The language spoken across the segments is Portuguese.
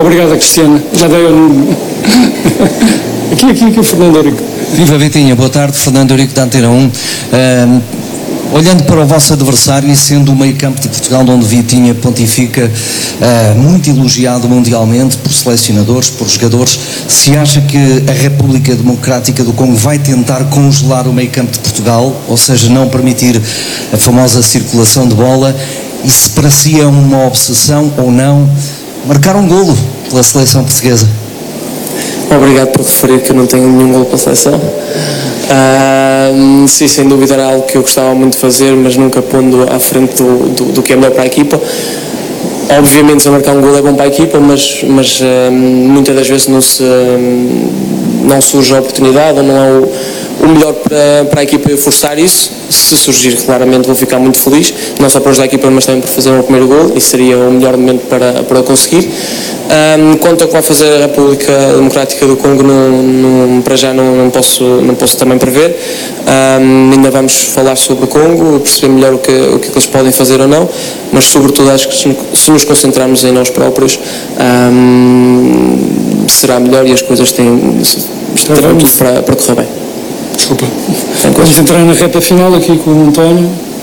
Obrigado, Cristiana. Já dei o nome. Aqui, Fernando Eurico. Viva Vitinha, boa tarde, Fernando Eurico da Antena 1. Olhando para o vosso adversário e sendo o meio campo de Portugal onde Vitinha pontifica, muito elogiado mundialmente por selecionadores, por jogadores, se acha que a República Democrática do Congo vai tentar congelar o meio campo de Portugal, ou seja, não permitir a famosa circulação de bola, e se para si é uma obsessão ou não marcar um golo pela seleção portuguesa? Obrigado por referir que eu não tenho nenhum golo pela seleção. Sim, sem dúvida era algo que eu gostava muito de fazer, mas nunca pondo à frente do que é melhor para a equipa. Obviamente, se eu marcar um golo é bom para a equipa, mas muitas das vezes não surge a oportunidade, ou não é o melhor para a equipa forçar isso. Se surgir, claramente vou ficar muito feliz, não só para ajudar a equipa, mas também por fazer o meu primeiro golo, e seria o melhor momento para conseguir. Quanto ao que vai fazer a República Democrática do Congo, para já não posso também prever. Ainda vamos falar sobre o Congo, perceber melhor o que eles podem fazer ou não, mas sobretudo acho que se nos concentrarmos em nós próprios, será melhor, e as coisas terão tudo para correr bem. Desculpa. Vamos entrar na reta final aqui com o António.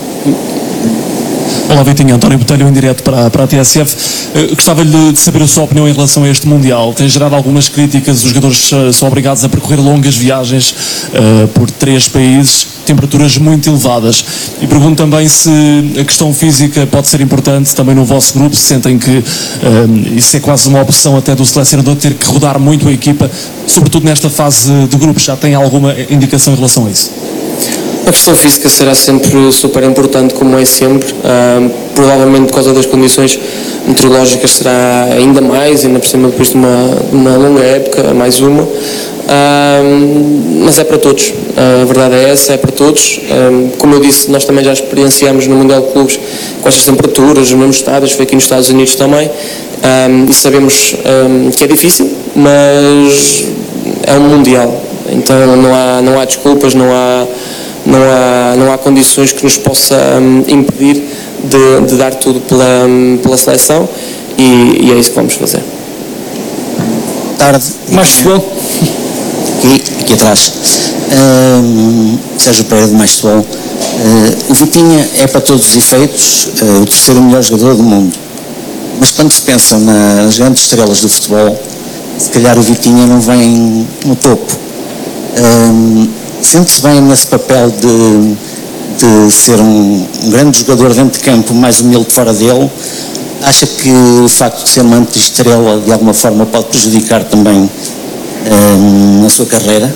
Olá Vitinho, António Botelho em direto para a TSF. Gostava-lhe de saber a sua opinião em relação a este Mundial. Tem gerado algumas críticas, os jogadores são obrigados a percorrer longas viagens por 3 países, temperaturas muito elevadas. E pergunto também se a questão física pode ser importante também no vosso grupo, se sentem que isso é quase uma opção até do selecionador ter que rodar muito a equipa, sobretudo nesta fase de grupos. Já tem alguma indicação em relação a isso? A questão física será sempre super importante, como é sempre. Provavelmente por causa das condições meteorológicas será ainda mais, ainda por cima depois de uma longa época, mais uma. Mas é para todos, a verdade é essa, é para todos. Como eu disse, nós também já experienciamos no Mundial de Clubes com estas temperaturas, nos mesmos estádios, foi aqui nos Estados Unidos também, e sabemos que é difícil, mas é um Mundial, então não há desculpas, não há condições que nos possa impedir de dar tudo pela seleção, e é isso que vamos fazer. Tarde. Mais futebol. Aqui atrás. Sérgio Pereira de Mais Futebol. O Vitinha é para todos os efeitos o terceiro melhor jogador do mundo. Mas quando se pensa nas grandes estrelas do futebol, se calhar o Vitinha não vem no topo. Sente-se bem nesse papel de ser um grande jogador dentro de campo, mais humilde fora dele? Acha que o facto de ser uma anti-estrela de alguma forma pode prejudicar também na sua carreira?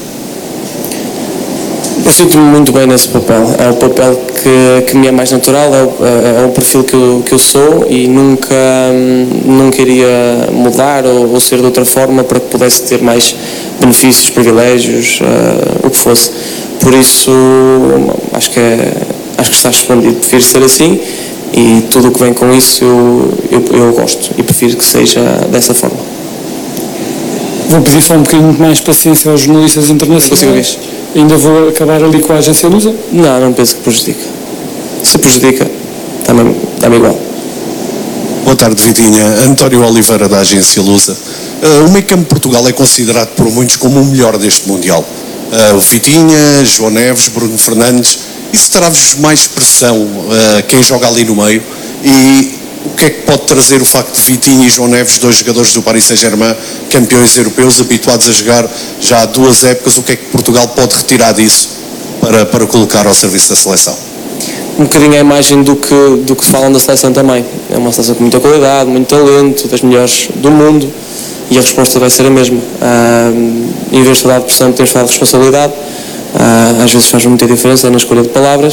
Eu sinto-me muito bem nesse papel. É o papel que me é mais natural, é o perfil que eu sou, e nunca iria mudar ou ser de outra forma para que pudesse ter mais benefícios, privilégios, o que fosse. Por isso, acho que está respondido. Prefiro ser assim, e tudo o que vem com isso eu gosto, e prefiro que seja dessa forma. Vou pedir só um bocadinho mais paciência aos jornalistas internacionais. Ainda vou acabar ali com a agência Lusa? Não penso que prejudica. Se prejudica, dá-me igual. Boa tarde, Vitinha. António Oliveira, da agência Lusa. O meio campo de Portugal é considerado por muitos como o melhor deste Mundial. O Vitinha, João Neves, Bruno Fernandes. Isso terá-vos mais pressão quem joga ali no meio? E o que é que pode trazer o facto de Vitinha e João Neves, 2 jogadores do Paris Saint-Germain, campeões europeus, habituados a jogar já há 2 épocas, o que é que Portugal pode retirar disso para colocar ao serviço da seleção? Um bocadinho a imagem do que se falam da seleção também. É uma seleção com muita qualidade, muito talento, das melhores do mundo, e a resposta vai ser a mesma. Em vez de falar de pressão, temos de falar de responsabilidade. Às vezes faz muita diferença na escolha de palavras.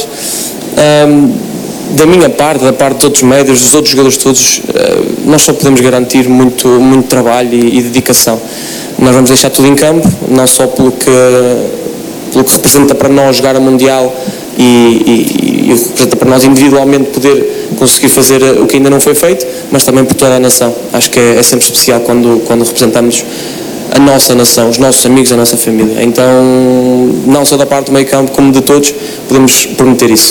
Da minha parte, da parte de outros médios, dos outros jogadores todos, nós só podemos garantir muito trabalho e dedicação. Nós vamos deixar tudo em campo, não só pelo que representa para nós jogar a Mundial e representa para nós individualmente poder conseguir fazer o que ainda não foi feito, mas também por toda a nação. Acho que é sempre especial quando representamos a nossa nação, os nossos amigos, a nossa família. Então, não só da parte do meio campo, como de todos, podemos prometer isso.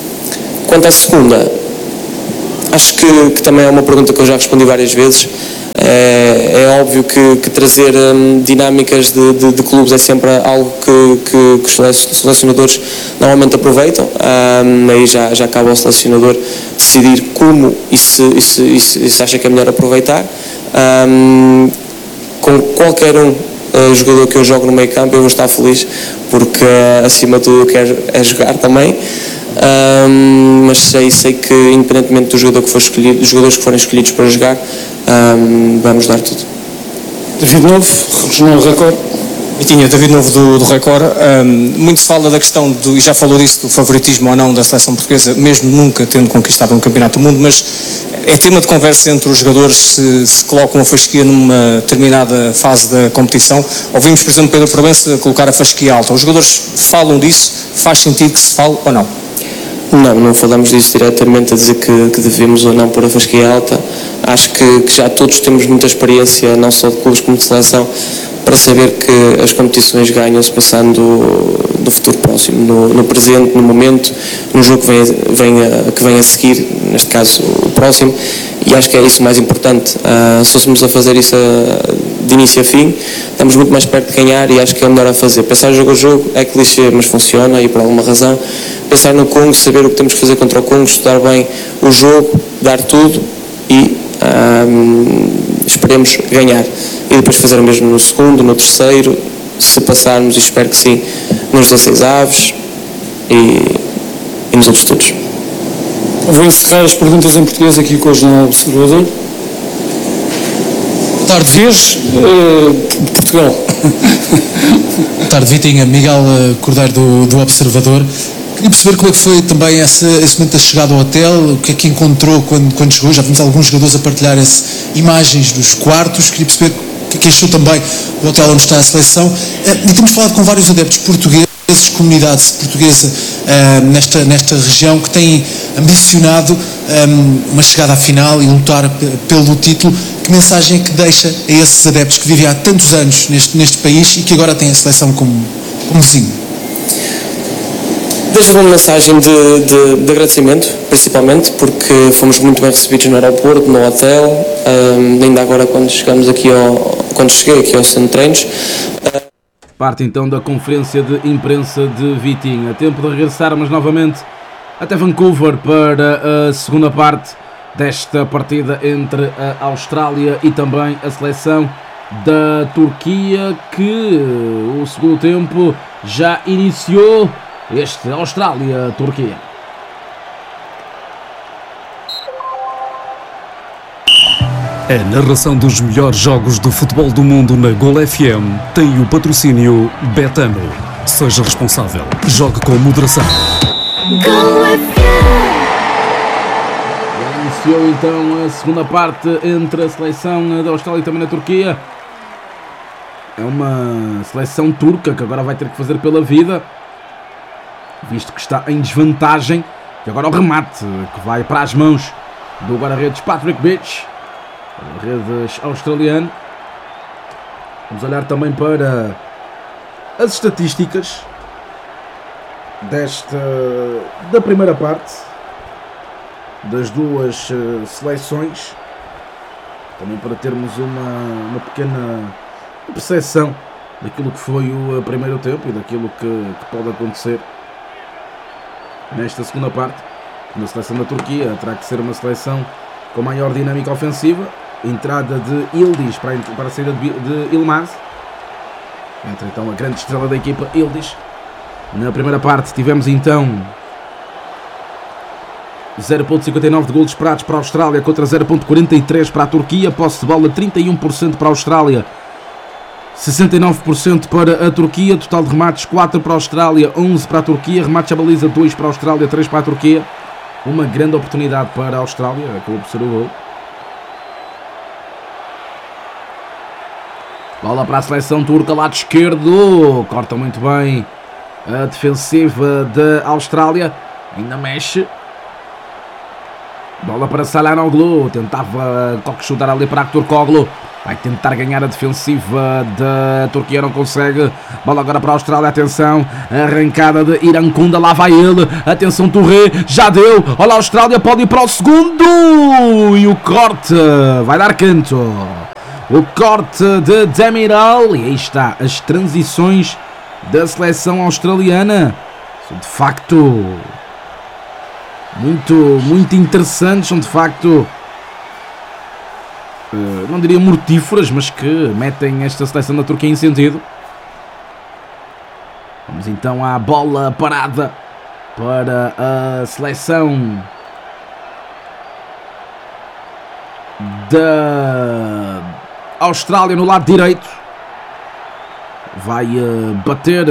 Quanto à segunda, acho que também é uma pergunta que eu já respondi várias vezes. É óbvio que trazer dinâmicas de clubes é sempre algo que os selecionadores normalmente aproveitam. Aí já cabe ao selecionador decidir como e se acha que é melhor aproveitar. Com qualquer jogador que eu jogo no meio campo eu vou estar feliz, porque acima de tudo eu quero jogar também. Mas sei que independentemente do jogador que for escolhido, dos jogadores que forem escolhidos para jogar, vamos dar tudo. David Novo, Regional Record. Vitinha, David Novo do Record. Muito se fala da questão, e já falou disso, do favoritismo ou não da seleção portuguesa, mesmo nunca tendo conquistado um campeonato do mundo, mas é tema de conversa entre os jogadores se colocam a fasquia numa determinada fase da competição. Ouvimos, por exemplo, Pedro Proença colocar a fasquia alta. Os jogadores falam disso? Faz sentido que se fale ou não? Não falamos disso diretamente a dizer que devemos ou não pôr a fasquia alta. Acho que já todos temos muita experiência, não só de clubes como de seleção, para saber que as competições ganham-se passando do futuro próximo, no presente, no momento, no jogo que vem a seguir, neste caso o próximo, e acho que é isso o mais importante. Se fôssemos a fazer isso de início a fim, estamos muito mais perto de ganhar, e acho que é o melhor a fazer. Pensar jogo a jogo é clichê, mas funciona, e por alguma razão. Pensar no Congo, saber o que temos que fazer contra o Congo, estudar bem o jogo, dar tudo e esperemos ganhar. E depois fazer o mesmo no segundo, no terceiro, se passarmos, e espero que sim, nos 16 aves e nos outros todos. Vou encerrar as perguntas em português aqui com o Jornal Observador. Boa tarde. Fez de Portugal. Boa tarde, Vitinha. Miguel Cordeiro do Observador. Queria perceber como é que foi também esse momento da chegada ao hotel, o que é que encontrou quando chegou. Já vimos alguns jogadores a partilhar imagens dos quartos. Queria perceber o que achou também o hotel onde está a seleção. E temos falado com vários adeptos portugueses, comunidade portuguesa nesta região, que têm ambicionado uma chegada à final e lutar pelo título. Que mensagem é que deixa a esses adeptos que vivem há tantos anos neste país e que agora têm a seleção como vizinho? Deixo uma mensagem de agradecimento, principalmente, porque fomos muito bem recebidos no aeroporto, no hotel, ainda agora quando cheguei aqui ao centro de treinos. Parte então da conferência de imprensa de Vitinha. Tempo de regressarmos novamente até Vancouver para a segunda parte desta partida entre a Austrália e também a seleção da Turquia, que o segundo tempo já iniciou. Este Austrália-Turquia. A narração dos melhores jogos de futebol do mundo na Gol FM tem o patrocínio Betano. Seja responsável. Jogue com moderação. Iniciou então a segunda parte entre a seleção da Austrália e também a Turquia. É uma seleção turca que agora vai ter que fazer pela vida, visto que está em desvantagem. E agora o remate que vai para as mãos do guarda-redes Patrick Beach, guarda-redes australiano. Vamos olhar também para as estatísticas da primeira parte das duas seleções, também para termos uma pequena percepção daquilo que foi o primeiro tempo e daquilo que pode acontecer nesta segunda parte. Na seleção da Turquia terá que ser uma seleção com maior dinâmica ofensiva. Entrada de Yildiz para a saída de Yilmaz. Entra então a grande estrela da equipa, Yildiz. Na primeira parte tivemos então 0.59 de golos esperados para a Austrália contra 0.43 para a Turquia. Posse de bola 31% para a Austrália, 69% para a Turquia. Total de remates 4 para a Austrália, 11 para a Turquia. Remates à baliza 2 para a Austrália, 3 para a Turquia. Uma grande oportunidade para a Austrália, acabou por ser o gol. Bola para a seleção turca, lado esquerdo. Corta muito bem a defensiva da Austrália. Ainda mexe. Bola para Çalhanoğlu. Tentava chutar ali para Aktürkoğlu. Vai tentar ganhar a defensiva da Turquia, não consegue. Bola agora para a Austrália, atenção. Arrancada de Irankunda, lá vai ele. Atenção, Touré, já deu. Olha a Austrália, pode ir para o segundo. E o corte vai dar canto O corte de Demiral. E aí está, as transições da seleção australiana. São de facto muito interessantes. São de facto, não diria mortíferas, mas que metem esta seleção da Turquia em sentido. Vamos então à bola parada para a seleção da Austrália no lado direito. Vai bater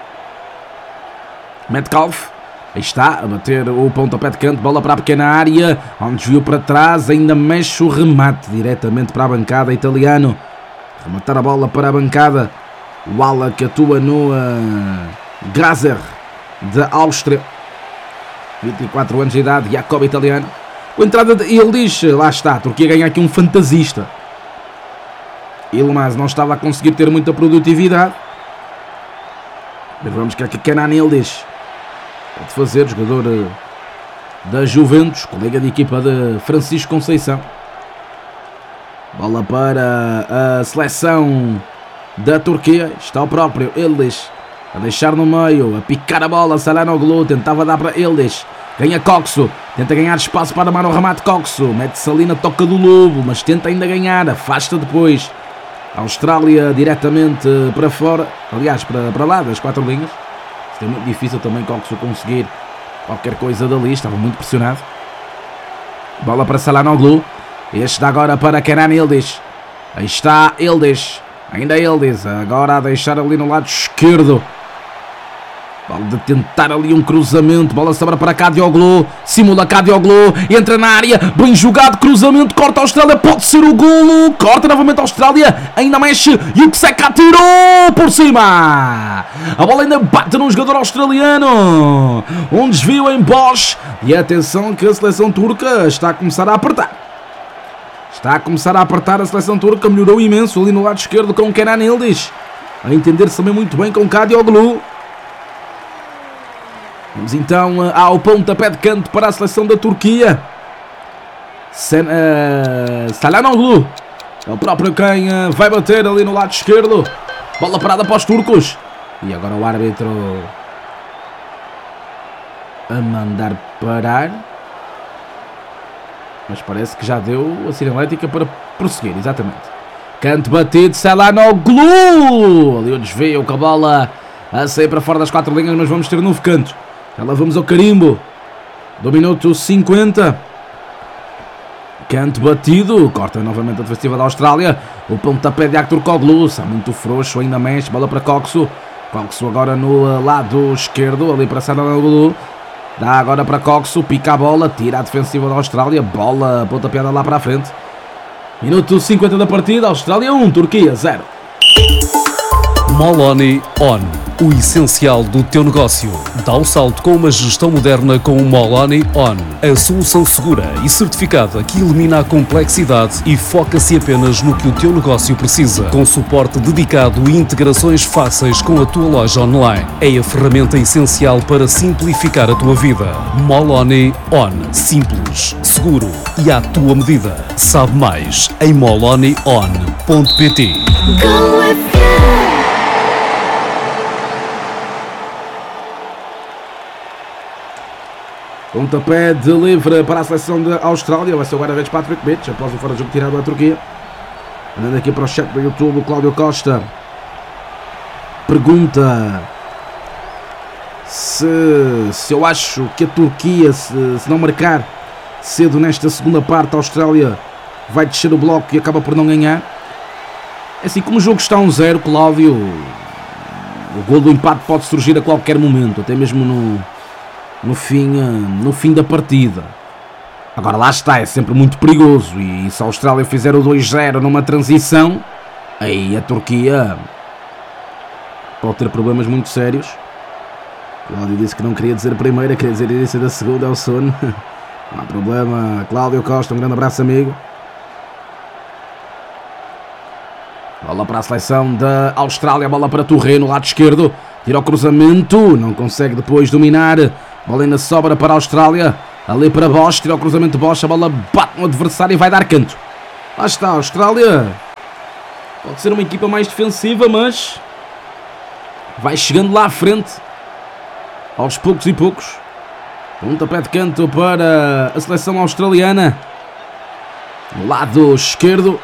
Metcalfe. Aí está, a bater o pontapé de canto, bola para a pequena área, onde desviou para trás, ainda mexe o remate diretamente para a bancada italiano. Rematar a bola para a bancada. O ala que atua no Grazer da Áustria, 24 anos de idade, Jacob italiano. Com a entrada ele diz, lá está, a Turquia ganha aqui um fantasista. Yilmaz não estava a conseguir ter muita produtividade. Mas vamos que aqui Kenan Yildiz pode fazer, jogador da Juventus, colega de equipa de Francisco Conceição. Bola para a seleção da Turquia, está o próprio Yildiz a deixar no meio, a picar a bola. Çalhanoğlu tentava dar para Yildiz, ganha Coxo, tenta ganhar espaço para armar o remate. Coxo mete-se ali na toca do lobo, mas tenta ainda ganhar, afasta depois a Austrália diretamente para fora, aliás para lá das 4 linhas. Isto é muito difícil também Coxo conseguir qualquer coisa dali, estava muito pressionado. Bola para Çalhanoğlu, este dá agora para Kenan Yildiz. Aí está Yildiz, ainda Yildiz, agora a deixar ali no lado esquerdo. Bola de tentar ali um cruzamento, bola sobra para Kadioglu, simula Kadioglu, entra na área, bem jogado, cruzamento, corta a Austrália, pode ser o golo, corta novamente a Austrália, ainda mexe, e o Kseka atirou por cima. A bola ainda bate num jogador australiano, um desvio em Bosch, e atenção que a seleção turca está a começar a apertar. Está a começar a apertar a seleção turca, melhorou imenso ali no lado esquerdo com Kenan Yildiz, a entender-se também muito bem com Kadioglu. Vamos então ao pontapé de canto para a seleção da Turquia. Çalhanoğlu é o próprio quem vai bater ali no lado esquerdo. Bola parada para os turcos. E agora o árbitro a mandar parar. Mas parece que já deu a sinalética para prosseguir, exatamente. Canto batido, Çalhanoğlu. Ali o desvio com a bola a sair para fora das 4 linhas, mas vamos ter um novo canto. Já lá vamos ao carimbo do minuto 50. Canto batido, corta novamente a defensiva da Austrália. O pontapé de Aktürkoğlu, está muito frouxo, ainda mexe, bola para Coxo. Coxo agora no lado esquerdo, ali para Çalhanoğlu. Dá agora para Coxo, pica a bola, tira a defensiva da Austrália. Bola, pontapé lá para a frente. Minuto 50 da partida, Austrália 1, Turquia 0. Moloni On, o essencial do teu negócio. Dá o salto com uma gestão moderna com o Moloni On, a solução segura e certificada que elimina a complexidade e foca-se apenas no que o teu negócio precisa. Com suporte dedicado e integrações fáceis com a tua loja online. É a ferramenta essencial para simplificar a tua vida. Moloni On, simples, seguro e à tua medida. Sabe mais em molonion.pt. Pontapé de livre para a seleção da Austrália. Vai ser o guarda-redes Patrick Bitch, após o fora de jogo tirado da Turquia. Andando aqui para o chat do YouTube, o Cláudio Costa pergunta se eu acho que a Turquia, se não marcar cedo nesta segunda parte, a Austrália vai descer o bloco e acaba por não ganhar. É assim, como o jogo está 1-0, Cláudio, o gol do empate pode surgir a qualquer momento, até mesmo no fim da partida. Agora lá está, é sempre muito perigoso, e se a Austrália fizer o 2-0 numa transição, aí a Turquia pode ter problemas muito sérios. Cláudio disse que não queria dizer a primeira, queria dizer a início da segunda, é o sono. Não há problema. Cláudio Costa, um grande abraço, amigo. Bola para a seleção da Austrália, bola para Touré no lado esquerdo, tira o cruzamento, não consegue depois dominar. Bola ainda sobra para a Austrália, ali para Bosch, tira o cruzamento de Bosch, a bola bate no adversário e vai dar canto. Lá está a Austrália, Pode ser uma equipa mais defensiva, mas vai chegando lá à frente, aos poucos e poucos. Pontapé de canto para a seleção australiana. No lado esquerdo.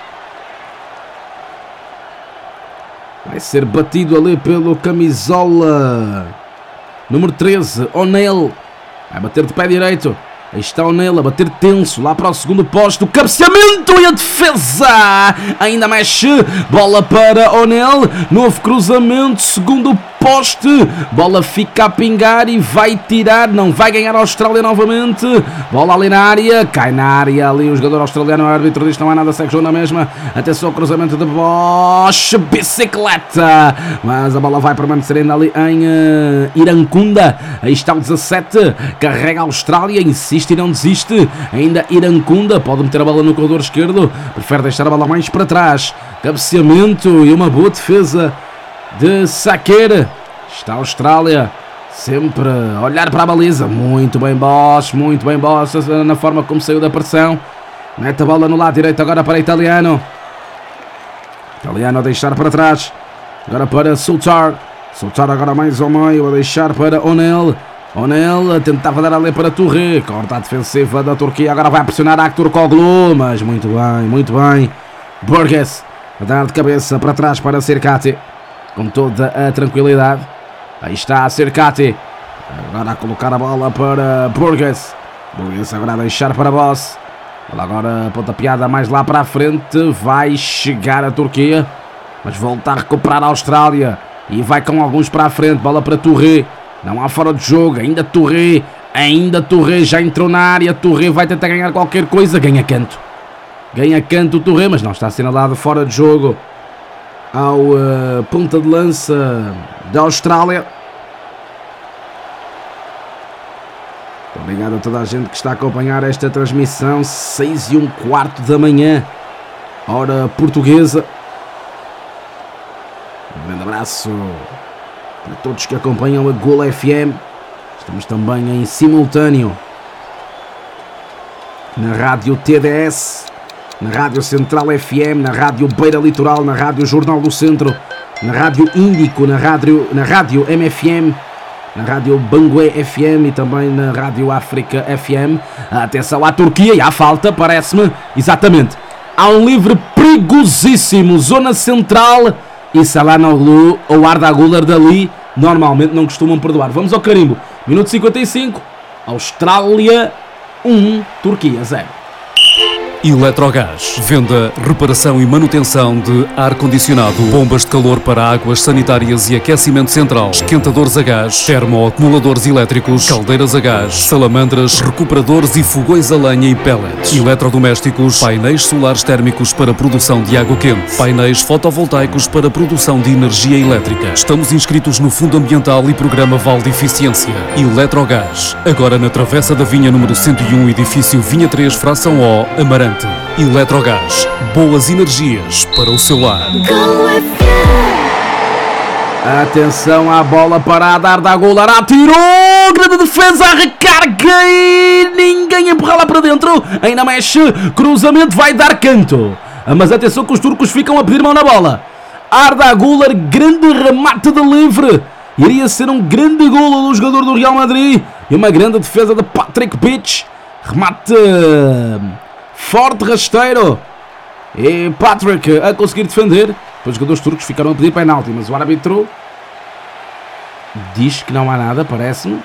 Vai ser batido ali pelo camisola número 13, O'Neill. Vai bater de pé direito. Aí está O'Neill a bater tenso lá para o segundo posto. O cabeceamento e a defesa. Ainda mexe. Bola para O'Neill. Novo cruzamento. Segundo poste. Bola fica a pingar e vai tirar. Não vai ganhar a Austrália novamente. Bola ali na área. Cai na área ali o jogador australiano. O árbitro diz que não há nada, segue jogo na mesma. Atenção ao cruzamento de Bosch. Bicicleta. Mas a bola vai permanecer ainda ali em Irankunda. Aí está o 17. Carrega a Austrália. Insiste e não desiste. Ainda Irankunda. Pode meter a bola no corredor esquerdo. Prefere deixar a bola mais para trás. Cabeceamento e uma boa defesa de Saqueira. Está a Austrália sempre a olhar para a baliza. Muito bem Bosch na forma como saiu da pressão. Mete a bola no lado direito agora para Italiano. Italiano a deixar para trás. Agora para Sultar. Sultar agora mais ao meio a deixar para O'Neill. O'Neill tentava dar ali para Touré. Corta a defensiva da Turquia. Agora vai pressionar a Aktürkoğlu. Mas muito bem. Burgess a dar de cabeça para trás para Serkati. Com toda a tranquilidade. Aí está a Serkati. Agora a colocar a bola para Burgess. Burgess agora a deixar para Boss. Bola agora pontapeada mais lá para a frente. Vai chegar a Turquia. Mas volta a recuperar a Austrália. E vai com alguns para a frente. Bola para Touré. Não há fora de jogo. Ainda Touré. Já entrou na área. Touré vai tentar ganhar qualquer coisa. Ganha canto o Touré. Mas não está assinalado fora de jogo ao ponta de lança da Austrália. Obrigado a toda a gente que está a acompanhar esta transmissão. 6:15 da manhã, hora portuguesa. Um grande abraço para todos que acompanham a Gol FM. Estamos também em simultâneo na Rádio TDS, na Rádio Central FM, na Rádio Beira Litoral, na Rádio Jornal do Centro, na Rádio Índico, na Rádio MFM, na Rádio Bangué FM e também na Rádio África FM. Atenção à Turquia e à falta, parece-me. Exatamente. Há um livre perigosíssimo, zona central, e Çalhanoğlu ou Arda Güler dali normalmente não costumam perdoar. Vamos ao carimbo. Minuto 55. Austrália 1, Turquia 0. Eletrogás. Venda, reparação e manutenção de ar-condicionado, bombas de calor para águas sanitárias e aquecimento central, esquentadores a gás, termoacumuladores elétricos, caldeiras a gás, salamandras, recuperadores e fogões a lenha e pellets, eletrodomésticos, painéis solares térmicos para produção de água quente, painéis fotovoltaicos para produção de energia elétrica. Estamos inscritos no Fundo Ambiental e Programa Val de Eficiência. Eletrogás. Agora na Travessa da Vinha número 101, edifício Vinha 3, fração O, Amarante. Eletrogás. Boas energias para o seu lar. Atenção à bola parada. Arda Güler atirou. Grande defesa. A recarga e ninguém empurra lá para dentro. Ainda mexe. Cruzamento vai dar canto. Mas atenção que os turcos ficam a pedir mão na bola. Arda Güler. Grande remate de livre. Iria ser um grande golo do jogador do Real Madrid. E uma grande defesa de Patrick Bitch. Remate forte, rasteiro. E Patrick a conseguir defender. Os jogadores turcos ficaram a pedir penalti, mas o árbitro diz que não há nada, parece-me.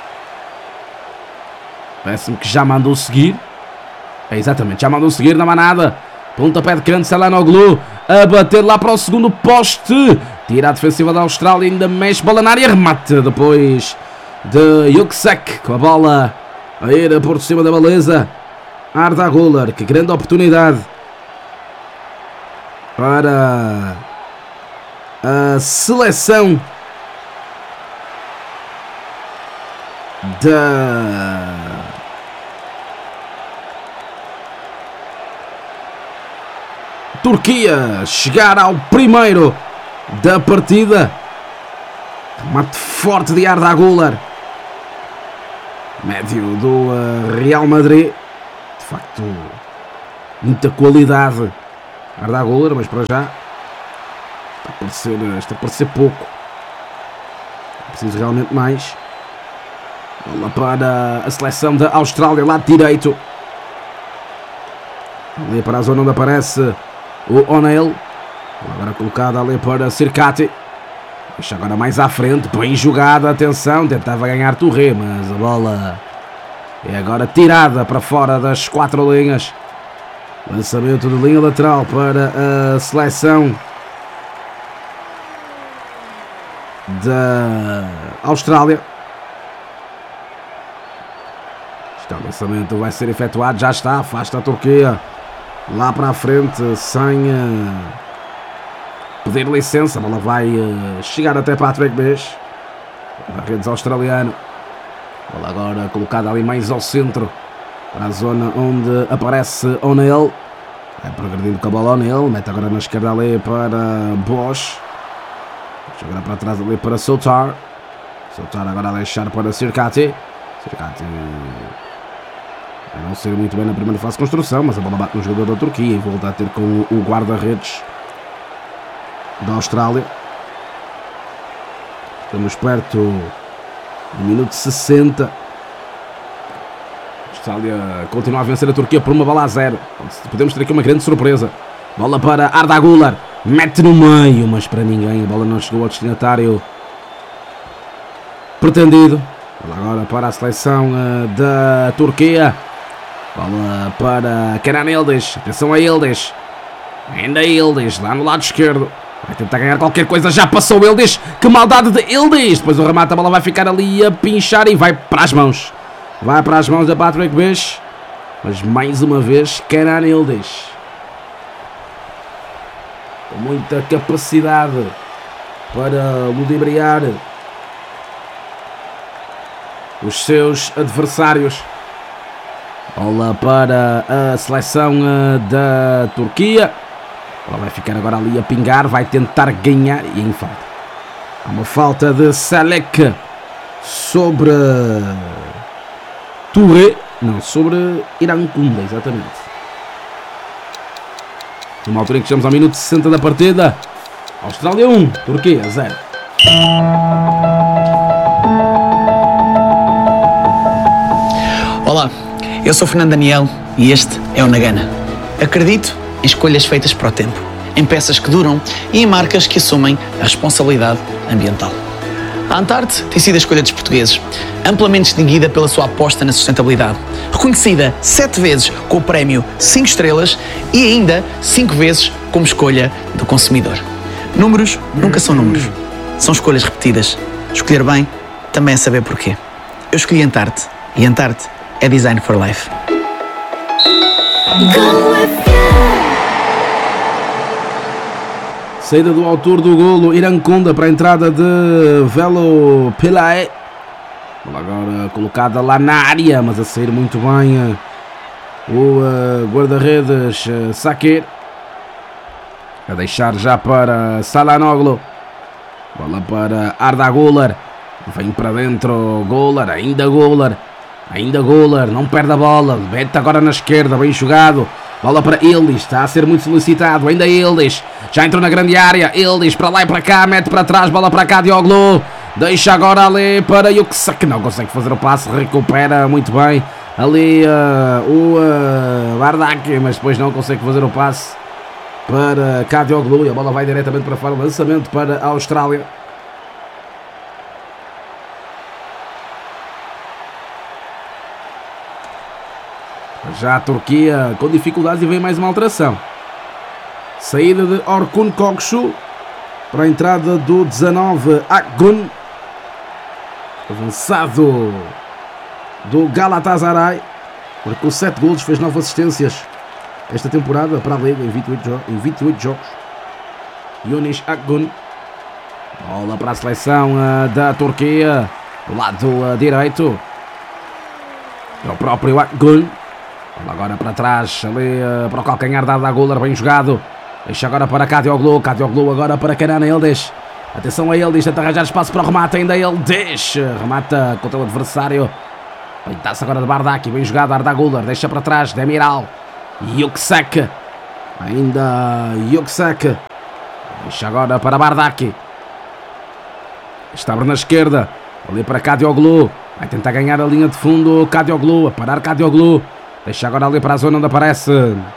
Parece-me que já mandou seguir. É, exatamente, já mandou seguir, não há nada. Pontapé de canto, Çalhanoğlu a bater lá para o segundo poste. Tira a defensiva da Austrália, ainda mexe, bola na área, remate depois de Yüksek com a bola a ir por cima da baliza. Arda Güler, que grande oportunidade para a seleção da Turquia chegar ao primeiro da partida. Remate forte de Arda Güler, médio do Real Madrid. De facto, muita qualidade Arda Güler, mas para já Está a parecer pouco. É preciso realmente mais. Bola para a seleção da Austrália, lado direito. Ali para a zona onde aparece o O'Neill. Agora colocada ali para Circati. Deixa agora mais à frente. Bem jogada, atenção. Tentava ganhar Touré, mas a bola é agora tirada para fora das 4 linhas. Lançamento de linha lateral para a seleção da Austrália. O lançamento vai ser efetuado, já está, afasta a Turquia lá para a frente sem pedir licença. A bola vai chegar até Patrick Beijo, redes australiano. A bola agora colocada ali mais ao centro, para a zona onde aparece O'Neill. Vai progredindo com a bola O'Neill, mete agora na esquerda ali para Bosch. Agora para trás ali para Soutar. Soutar agora a deixar para Circati. Circati a não ser muito bem na primeira fase de construção, mas a bola bate no jogador da Turquia e volta a ter com o guarda-redes da Austrália. Estamos perto do minuto 60. A Austrália continua a vencer a Turquia por 1-0. Podemos ter aqui uma grande surpresa. Bola para Arda Güler. Mete no meio, mas para ninguém. A bola não chegou ao destinatário pretendido. Bola agora para a seleção da Turquia. Bola para Kenan Yildiz. Atenção a Yildiz. Ainda Yildiz, lá no lado esquerdo. Vai tentar ganhar qualquer coisa. Já passou o Yildiz. Que maldade de Yildiz. Depois o remate, a bola vai ficar ali a pinchar e vai para as mãos. Vai para as mãos da Patrick Beijo. Mas mais uma vez Kenan Yildiz, com muita capacidade para ludibriar os seus adversários. Bola para a seleção da Turquia. Ela vai ficar agora ali a pingar. Vai tentar ganhar e em falta. Há uma falta de Salek sobre Touré. Não, sobre Irankunda, exatamente. Numa altura em que estamos ao minuto 60 da partida. Austrália 1, Turquia 0. Olá, eu sou Fernando Daniel e este é o Nagana. Acredito em escolhas feitas para o tempo, em peças que duram e em marcas que assumem a responsabilidade ambiental. A Antarte tem sido a escolha dos portugueses, amplamente distinguida pela sua aposta na sustentabilidade, reconhecida 7 vezes com o prémio 5 estrelas e ainda 5 vezes como escolha do consumidor. Números nunca são números, são escolhas repetidas. Escolher bem também é saber porquê. Eu escolhi Antarte e Antarte é Design for Life. Saída do autor do golo, Irankunda, para a entrada de Velo Pelae. Bola agora colocada lá na área, mas a sair muito bem o guarda-redes Sakir. A deixar já para Çalhanoğlu. Bola para Arda Güler. Vem para dentro Güler, ainda Güler. Ainda Güler, não perde a bola. Mete agora na esquerda, bem jogado. Bola para Yildiz, está a ser muito solicitado. Ainda Yildiz, já entrou na grande área. Yildiz para lá e para cá, mete para trás. Bola para cá, Dioglu. Deixa agora ali para Yüksek. Não consegue fazer o passe, recupera muito bem ali o Bardak, mas depois não consegue fazer o passe para Kadioglu. E a bola vai diretamente para fora. Lançamento para a Austrália. Já a Turquia com dificuldades e vem mais uma alteração. Saída de Orkun Kökçü para a entrada do 19 Akgun, avançado do Galatasaray. Marcou 7 golos, fez 9 assistências esta temporada para a Liga em 28 jogos. Yunus Akgun. Bola para a seleção da Turquia, do lado direito. É o próprio Akgun. Agora para trás, ali para o calcanhar da Arda Güler, bem jogado. Deixa agora para Kadioglu. Kadioglu agora para Kenan Yildiz. Atenção a Yildiz, tenta arranjar espaço para o remate. Ainda Yildiz remata contra o adversário. Pinta-se agora de Bardak, bem jogado. Arda Güler, deixa para trás. Demiral. Yüksek. Ainda Yüksek. Deixa agora para Bardaki. Está abre na esquerda. Ali para Kadioglu. Vai tentar ganhar a linha de fundo. Kadioglu. A parar Kadioglu. Deixa agora ali para a zona onde aparece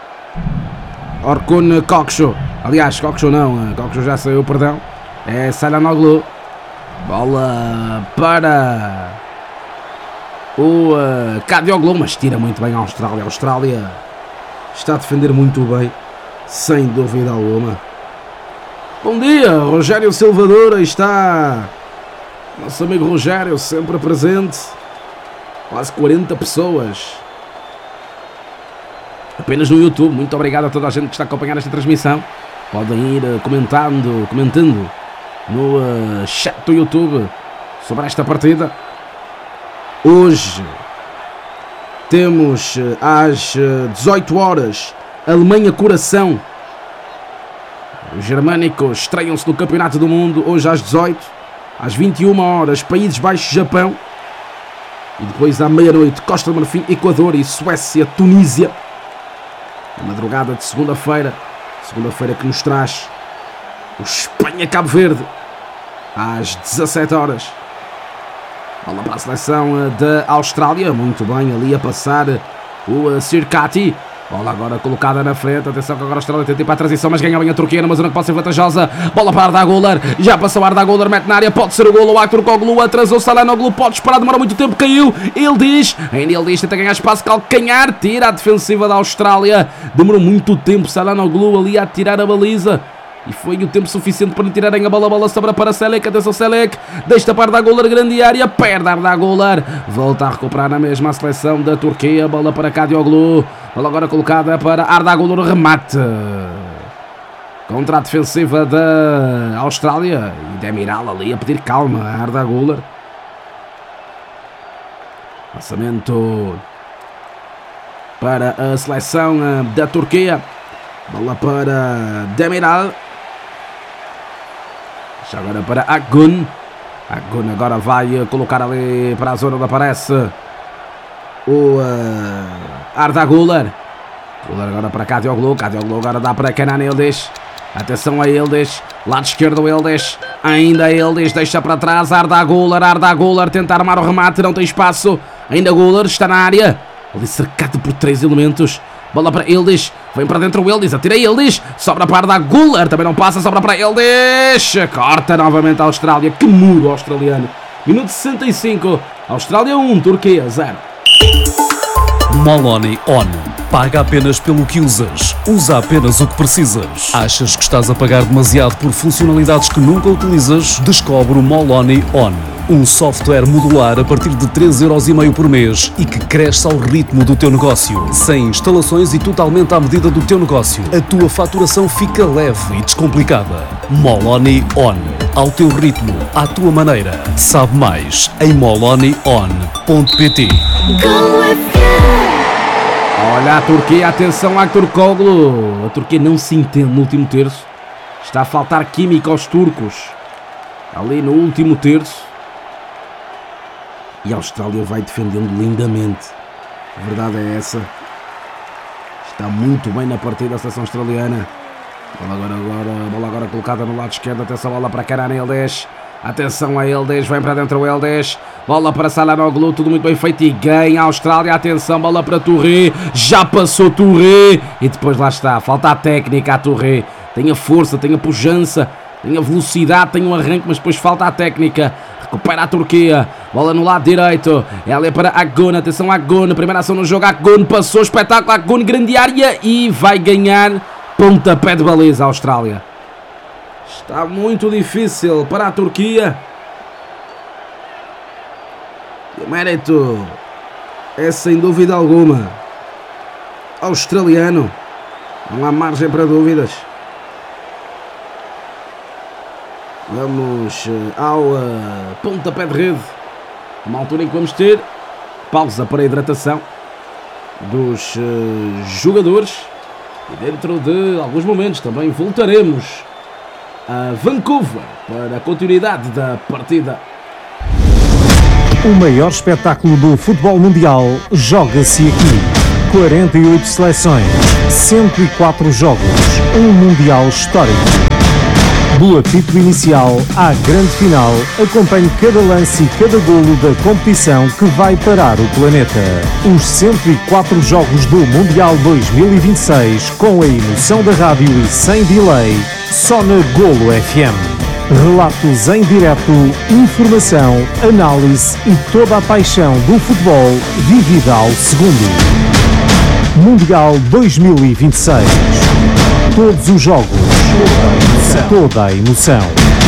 Orkun Kokcu. Aliás, Kokcu não. Kokcu já saiu, perdão. É Çalhanoğlu. Bola para o Kadioglu. Mas tira muito bem a Austrália. A Austrália está a defender muito bem. Sem dúvida alguma. Bom dia, Rogério Silvador. Aí está nosso amigo Rogério, sempre presente. Quase 40 pessoas apenas no YouTube. Muito obrigado a toda a gente que está a acompanhar esta transmissão. Podem ir comentando no chat do YouTube sobre esta partida. Hoje temos às 18 horas Alemanha-Coração. Os germânicos estreiam-se no Campeonato do Mundo hoje às 18. Às 21 horas, Países Baixos-Japão. E depois à meia-noite, Costa do Marfim, Equador e Suécia-Tunísia. Na madrugada de segunda-feira. Segunda-feira que nos traz o Espanha-Cabo Verde. Às 17 horas. Bola para a seleção da Austrália. Muito bem, ali a passar o Sirkati. Bola agora colocada na frente. Atenção que agora a Austrália tenta ir para a transição, mas ganha bem a Turquia numa zona que pode ser vantajosa. Bola para Arda Güler. Já passou Arda Güler, mete na área. Pode ser o golo. O Aktürkoğlu atrasou. Çalhanoğlu pode disparar. Demora muito tempo. Caiu. Ele diz. Ainda ele diz. Tenta ganhar espaço. Calcanhar. Tira a defensiva da Austrália. Demorou muito tempo. Çalhanoğlu ali a tirar a baliza. E foi o tempo suficiente para lhe tirarem a bola. A bola sobra para Selek. Atenção, Selek. Deixa para Arda Güler, grande área. Perde Arda Güler. Volta a recuperar na mesma seleção da Turquia. Bola para Kadioglu. Bola agora colocada para Arda Güler. Remate. Contra a defensiva da Austrália. E Demiral ali a pedir calma a Arda Güler. Lançamento para a seleção da Turquia. Bola para Demiral. Agora para Akgun. Akgun agora vai colocar ali para a zona onde aparece o Arda Güler. Güler agora para Kadioglu. Kadioglu agora dá para Kenan Yıldız. Atenção a Yıldız. Lado esquerdo Yıldız. Ainda Yıldız. Deixa para trás Arda Güler. Arda Güler tenta armar o remate. Não tem espaço. Ainda Güler está na área. Ali cercado por 3 elementos. Bola para Yıldız. Vem para dentro o Yıldız. Atira Yıldız. Sobra para Arda Güler. Também não passa. Sobra para Yıldız. Corta novamente a Austrália. Que muro australiano. Minuto 65. Austrália 1. Turquia 0. Moloni On. Paga apenas pelo que usas. Usa apenas o que precisas. Achas que estás a pagar demasiado por funcionalidades que nunca utilizas? Descobre o Moloni On. Um software modular a partir de 3,5€ por mês e que cresce ao ritmo do teu negócio. Sem instalações e totalmente à medida do teu negócio. A tua faturação fica leve e descomplicada. Moloni On. Ao teu ritmo, à tua maneira. Sabe mais em molonion.pt. Olha a Turquia, atenção a Aktürkoğlu. A Turquia não se entende no último terço. Está a faltar química aos turcos. Ali no último terço. E a Austrália vai defendendo lindamente. A verdade é essa. Está muito bem na partida a seleção australiana. Bola agora colocada no lado esquerdo. Atenção, bola para Kenan Yıldız. Atenção a Yıldız, vem para dentro o Yıldız. Bola para Çalhanoğlu, tudo muito bem feito e ganha a Austrália. Atenção, bola para Touré. Já passou Touré. E depois lá está, falta a técnica a Touré. Tem a força, tem a pujança, tem a velocidade, tem um arranque, mas depois falta a técnica. Recupera a Turquia. Bola no lado direito. Ela é para Akgun. Atenção a Akgun. Primeira ação no jogo. Akgun passou. Espetáculo. Akgun, grande área. E vai ganhar pontapé de baliza a Austrália. Está muito difícil para a Turquia. E o mérito é sem dúvida alguma australiano. Não há margem para dúvidas. Vamos ao pontapé de rede. Uma altura em que vamos ter pausa para a hidratação dos jogadores. E dentro de alguns momentos também voltaremos a Vancouver para a continuidade da partida. O maior espetáculo do futebol mundial joga-se aqui. 48 seleções, 104 jogos, um mundial histórico. Do apito inicial à grande final, acompanhe cada lance e cada golo da competição que vai parar o planeta. Os 104 jogos do Mundial 2026, com a emoção da rádio e sem delay, só na Golo FM. Relatos em direto, informação, análise e toda a paixão do futebol vivida ao segundo. Mundial 2026. Todos os jogos, toda a emoção.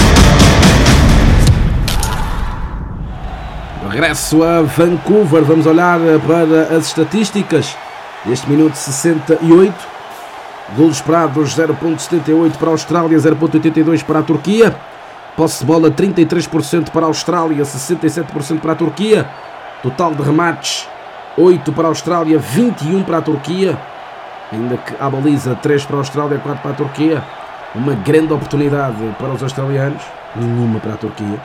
Regresso a Vancouver, vamos olhar para as estatísticas deste minuto 68. Golos esperados 0.78 para a Austrália, 0.82 para a Turquia. Posse de bola 33% para a Austrália, 67% para a Turquia. Total de remates 8 para a Austrália, 21 para a Turquia. Ainda que à baliza 3 para a Austrália, 4 para a Turquia. Uma grande oportunidade para os australianos, nenhuma para a Turquia.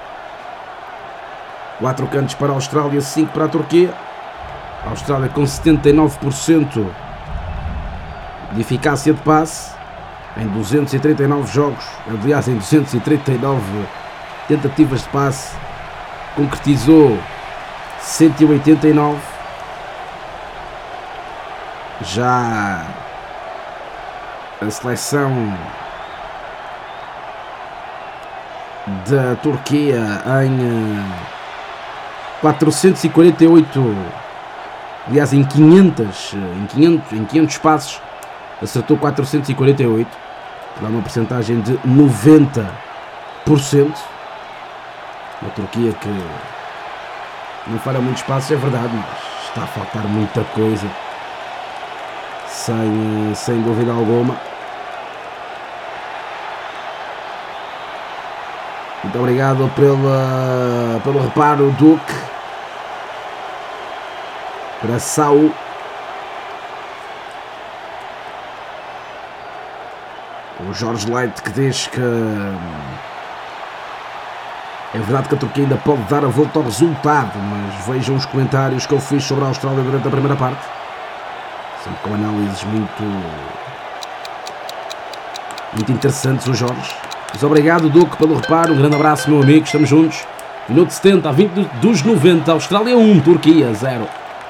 4 cantos para a Austrália, 5 para a Turquia. A Austrália com 79% de eficácia de passe em 239 jogos, aliás em 239 tentativas de passe, concretizou 189. Já a seleção da Turquia em 448, aliás em 500 passos, acertou 448, dá uma percentagem de 90%. A Turquia que não falha muitos passos, é verdade, mas está a faltar muita coisa, sem dúvida alguma. Muito obrigado pelo reparo, Duque. Para Saul. O Jorge Leite que diz que é verdade que a Turquia ainda pode dar a volta ao resultado, mas vejam os comentários que eu fiz sobre a Austrália durante a primeira parte. Sempre com análises muito interessantes, o Jorge. Mas obrigado, Duque, pelo reparo. Um grande abraço, meu amigo. Estamos juntos. Minuto 70 a 20 dos 90. Austrália 1, Turquia 0.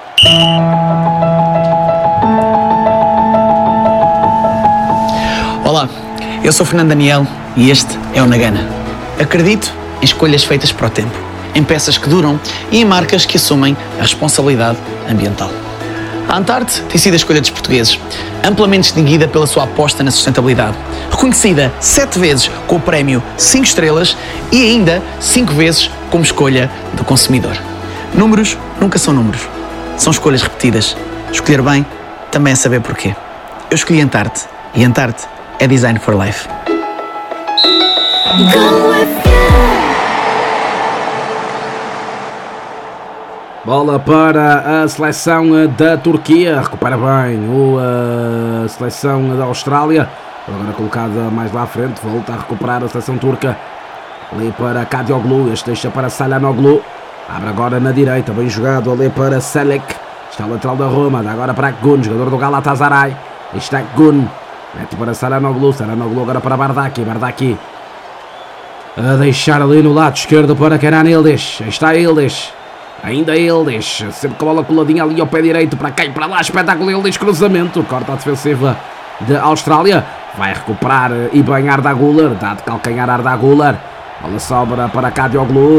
Olá, eu sou Fernando Daniel e este é o Nagana. Acredito em escolhas feitas para o tempo, em peças que duram e em marcas que assumem a responsabilidade ambiental. A Antarte tem sido a escolha dos portugueses, amplamente distinguida pela sua aposta na sustentabilidade, reconhecida 7 vezes com o prémio 5 estrelas e ainda 5 vezes como escolha do consumidor. Números nunca são números, são escolhas repetidas. Escolher bem também é saber porquê. Eu escolhi Antarte e Antarte é Design for Life. Bola para a seleção da Turquia, recupera bem a seleção da Austrália, agora colocada mais lá à frente, volta a recuperar a seleção turca, ali para Kadioglu, este deixa para Çalhanoğlu, abre agora na direita, bem jogado ali para Selek, está o lateral da Roma, dá agora para Gun, jogador do Galatasaray, está Gun, mete para Çalhanoğlu, Çalhanoğlu agora para Bardaki, a deixar ali no lado esquerdo para Kenan Yıldız, está Yıldız. Ainda Yıldız, sempre com a bola coladinha ali ao pé direito, para cá e para lá, espetáculo Yıldız, cruzamento, corta a defensiva da Austrália, vai recuperar e bem Arda Güler, dá de calcanhar Arda Güler, bola sobra para Kadioglu,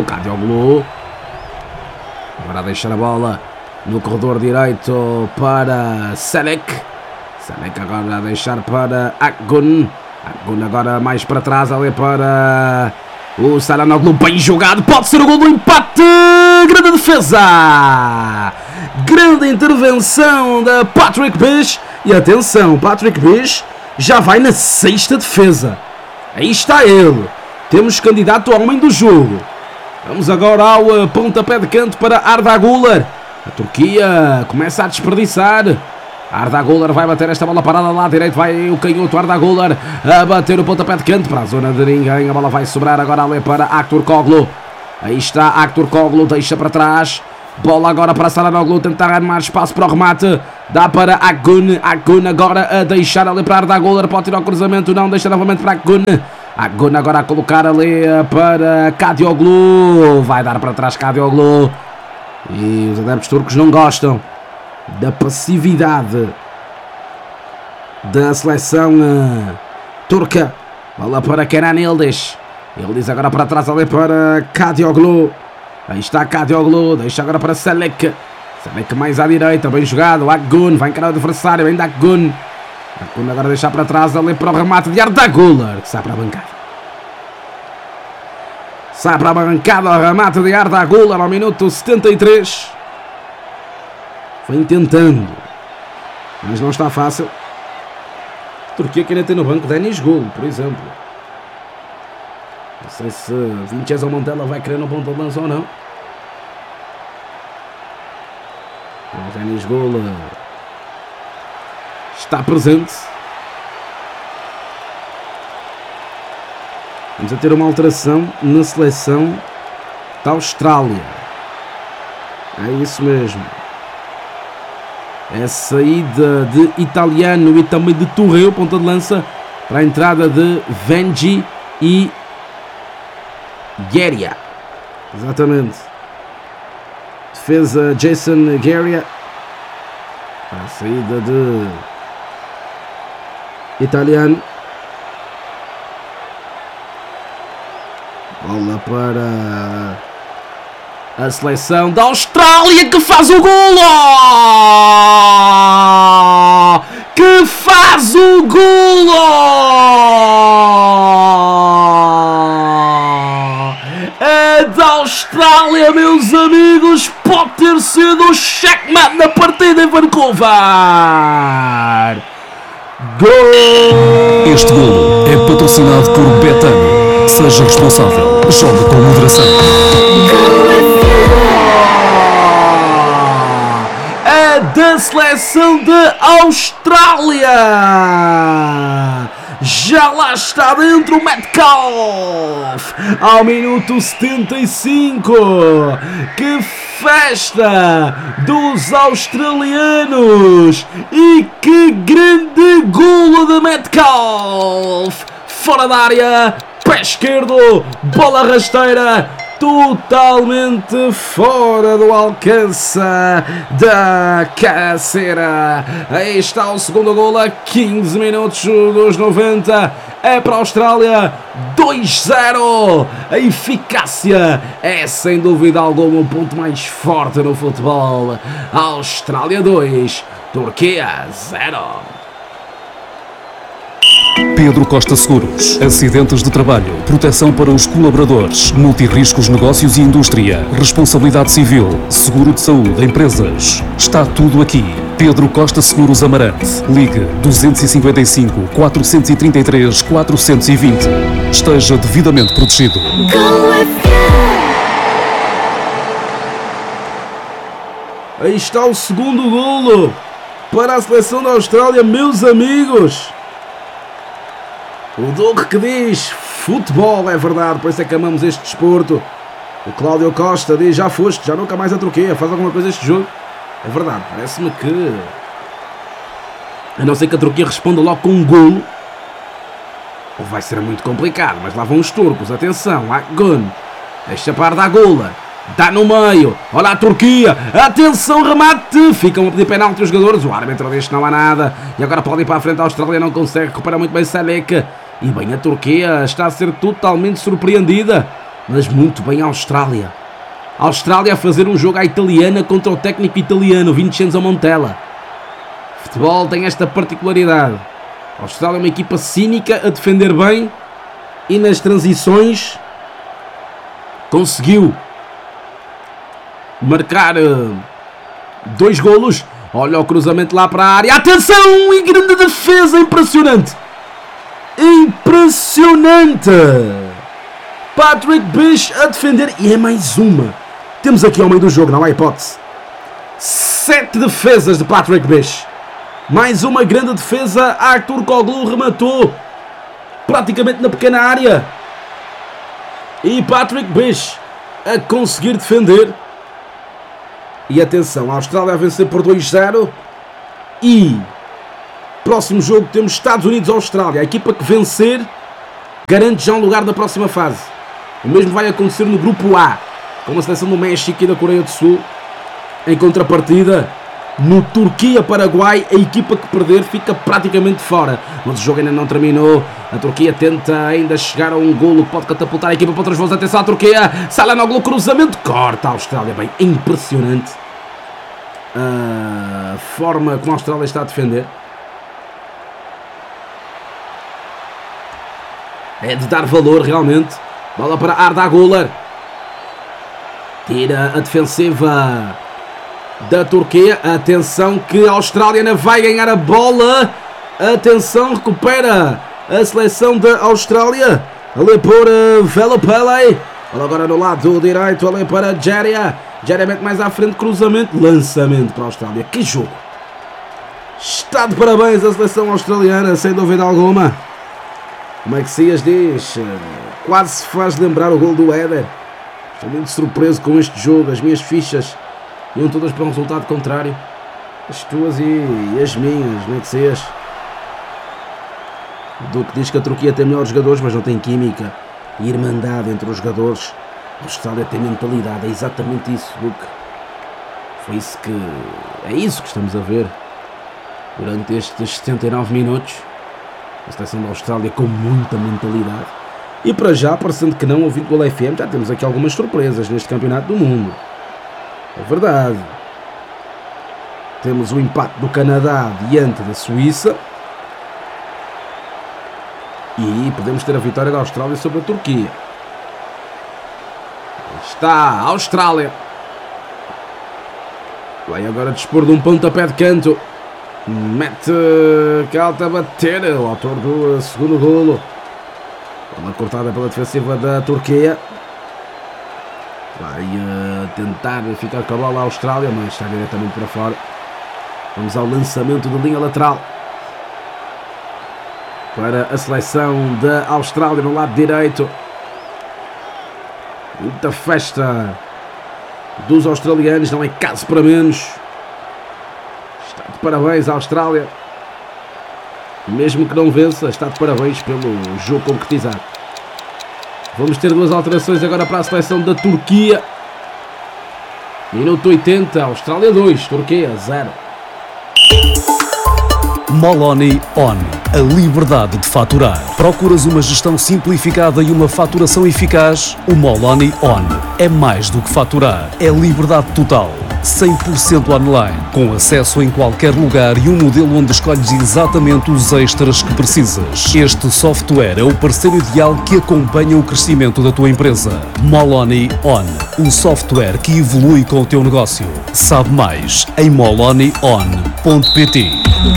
agora a deixar a bola no corredor direito para Selek agora a deixar para Akgun agora mais para trás ali para o Çalhanoğlu, bem jogado, pode ser o gol do empate, grande defesa, grande intervenção da Patrick Bish, e atenção, Patrick Bish já vai na 6ª defesa, aí está ele, temos candidato ao homem do jogo. Vamos agora ao pontapé de canto para Arda Güler, a Turquia começa a desperdiçar. Arda Güler vai bater esta bola parada lá direito, vai o canhoto Arda Güler a bater o pontapé de canto para a zona de ninguém, a bola vai sobrar agora ali para Aktürkoğlu, aí está Aktürkoğlu, deixa para trás, bola agora para Çalhanoğlu, tentar armar espaço para o remate, dá para Akgun agora a deixar ali para Arda Güler, pode tirar o cruzamento, não, deixa novamente para Agun agora a colocar ali para Kadioglu. Vai dar para trás Kadioglu. E os adeptos turcos não gostam da passividade da seleção turca. Bola para Kenan Yildiz. Yildiz agora para trás ali para Kadioglu. Aí está Kadioglu. Deixa agora para Selek. Selek mais à direita. Bem jogado. Agun vai encarar o adversário. Ainda Agun. Agun agora deixar para trás ali para o remate de Arda Güler, que sai para a bancada. Sai para a bancada o remate de Arda Güler ao minuto 73. Vem tentando, mas não está fácil. Turquia que ainda tem no banco Deniz Gul, por exemplo. Não sei se Vincenzo Montella vai querer no ponto de lança ou não. Mas Deniz Gul está presente. Vamos a ter uma alteração na seleção da Austrália. É isso mesmo. É a saída de Italiano e também de Torreu, ponta de lança, para a entrada de Vengi e Guerra. Exatamente. Defesa Jason Guerra. A saída de Italiano. Bola para a seleção da Austrália, que faz o golo! Que faz o golo! A da Austrália, meus amigos, pode ter sido o checkmate na partida em Vancouver. Gol! Este golo é patrocinado por Betano. Seja responsável. Joga com moderação. A da seleção da Austrália. Já lá está dentro o Metcalf. Ao minuto 75. Que festa dos australianos. E que grande golo de Metcalf. Fora da área. Pé esquerdo, bola rasteira, totalmente fora do alcance da Cacera. Aí está o segundo golo a 15 minutos dos 90. É para a Austrália, 2-0. A eficácia é sem dúvida alguma o ponto mais forte no futebol. Austrália 2, Turquia 0. Pedro Costa Seguros. Acidentes de trabalho, proteção para os colaboradores, multirriscos, negócios e indústria, responsabilidade civil, seguro de saúde, empresas. Está tudo aqui. Pedro Costa Seguros Amarante. Ligue 255 433 420. Esteja devidamente protegido. Aí está o segundo golo para a seleção da Austrália, meus amigos. O Duque que diz futebol, é verdade, por isso é que amamos este desporto. O Cláudio Costa diz já foste, já nunca mais a Turquia, faz alguma coisa este jogo. É verdade, parece-me que, a não ser que a Turquia responda logo com um golo, vai ser muito complicado, mas lá vão os turcos, atenção, Agun, deixa para da Gula, dá no meio, olha a Turquia, atenção, remate, ficam a pedir penalti os jogadores, o árbitro diz que não há nada, e agora pode ir para a frente, a Austrália não consegue recuperar muito bem Selek, e bem a Turquia está a ser totalmente surpreendida, mas muito bem a Austrália. A Austrália a fazer um jogo à italiana contra o técnico italiano, Vincenzo Montella. O futebol tem esta particularidade. A Austrália é uma equipa cínica a defender bem e nas transições conseguiu marcar 2 golos. Olha o cruzamento lá para a área. Atenção! E grande defesa, impressionante! Impressionante! Patrick Bish a defender. E é mais uma. Temos aqui ao meio do jogo, não há hipótese. 7 defesas de Patrick Bish. Mais uma grande defesa. Artur Koglu rematou praticamente na pequena área. E Patrick Bish a conseguir defender. E atenção, a Austrália a vencer por 2-0. E próximo jogo temos Estados Unidos-Austrália. A equipa que vencer garante já um lugar na próxima fase. O mesmo vai acontecer no grupo A, com a seleção do México e da Coreia do Sul. Em contrapartida, no Turquia-Paraguai, a equipa que perder fica praticamente fora. Mas o jogo ainda não terminou. A Turquia tenta ainda chegar a um golo que pode catapultar a equipa para outros voos. Atenção à Turquia. Salanoglu, cruzamento. Corta a Austrália. Bem, é impressionante a forma como a Austrália está a defender. É de dar valor realmente. Bola para Arda Güler. Tira a defensiva da Turquia. Atenção que a Austrália ainda vai ganhar a bola. Atenção, recupera a seleção da Austrália. Ali por Velopele. Bola agora no lado direito, ali para Jeria. Jeria mete mais à frente, cruzamento, lançamento para a Austrália. Que jogo! Está de parabéns a seleção australiana, sem dúvida alguma. O Maxias diz, quase se faz lembrar o gol do Éder. Estou muito surpreso com este jogo. As minhas fichas iam todas para um resultado contrário. As tuas e as minhas, Maxias. O Duque diz que a Turquia tem melhores jogadores, mas não tem química e irmandade entre os jogadores. A Austrália tem mentalidade, é exatamente isso, Duque. É isso que estamos a ver durante estes 79 minutos. A seleção da Austrália com muita mentalidade. E para já, parecendo que não, ouvindo pelo FM, já temos aqui algumas surpresas neste campeonato do mundo. É verdade. Temos o empate do Canadá diante da Suíça. E podemos ter a vitória da Austrália sobre a Turquia. Está a Austrália. Vai agora dispor de um pontapé de canto. Mete Calta a bater. O autor do segundo golo. Bola cortada pela defensiva da Turquia. Vai tentar ficar com a bola a Austrália, mas está diretamente para fora. Vamos ao lançamento de linha lateral para a seleção da Austrália no lado direito. Muita festa dos australianos, não é caso para menos. Está de parabéns à Austrália. Mesmo que não vença, está de parabéns pelo jogo concretizado. Vamos ter duas alterações agora para a seleção da Turquia. Minuto 80, Austrália 2, Turquia 0. Moloni On, a liberdade de faturar. Procuras uma gestão simplificada e uma faturação eficaz? O Moloni On é mais do que faturar, é liberdade total. 100% online, com acesso em qualquer lugar e um modelo onde escolhes exatamente os extras que precisas. Este software é o parceiro ideal que acompanha o crescimento da tua empresa. Moloni On, o software que evolui com o teu negócio. Sabe mais em molonion.pt.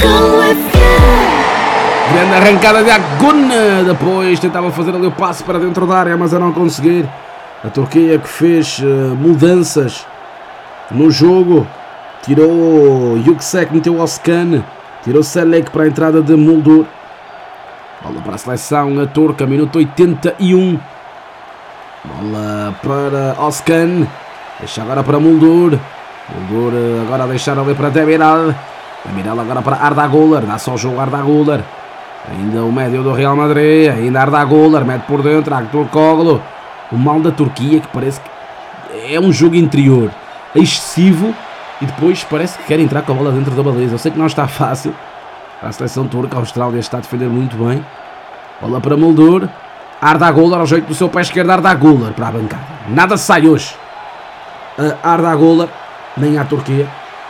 Grande arrancada de Agun. Depois tentava fazer ali o passe para dentro da área, mas a não conseguir. A Turquia que fez mudanças no jogo. Tirou Yüksek, meteu Özkan. Tirou Selek para a entrada de Muldur. Bola para a seleção a turca, minuto 81. Bola para Özkan. Deixa agora para Muldur. Muldur agora a deixar ali para Demiral. Demiral agora para Arda Güler. Dá só o jogo Arda Güler. Ainda o médio do Real Madrid. Ainda Arda Güler. Mete por dentro Aktürkoğlu. O mal da Turquia que parece que é um jogo interior excessivo e depois parece que quer entrar com a bola dentro da baliza. Eu sei que não está fácil para a seleção turca. A Austrália está a defender muito bem. Bola para Muldur. Arda Güler ao jeito do seu pé esquerdo. Arda Güler para a bancada. Nada sai hoje a Arda Güler nem à Turquia.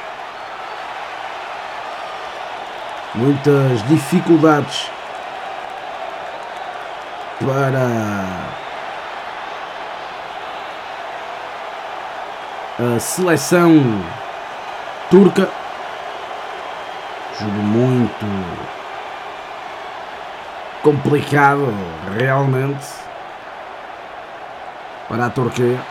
Muitas dificuldades para a seleção turca. Jogo muito complicado realmente para a Turquia.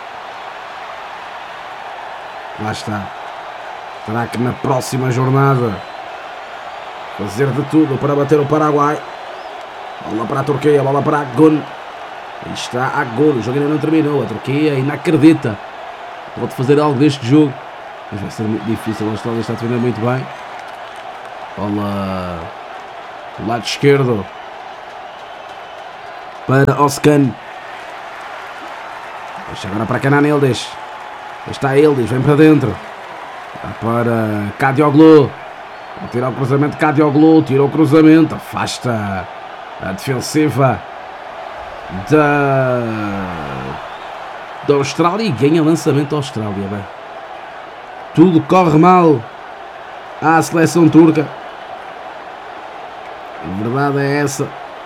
Lá está. Terá que na próxima jornada fazer de tudo para bater o Paraguai. Bola para a Turquia, bola para Agun. Aí está Agun, o jogo ainda não terminou. A Turquia ainda acredita. Pode fazer algo deste jogo, mas vai ser muito difícil. A Austrália está a defender muito bem. Bola do lado esquerdo para Oscan. Deixa agora para Kenan Yildiz. Está Yildiz, vem para dentro. Está para Kadioglu. Vai tirar o cruzamento de Kadioglu. Tira o cruzamento. Afasta a defensiva da Austrália e ganha lançamento da Austrália. Bem. Tudo corre mal à seleção turca. A verdade é essa.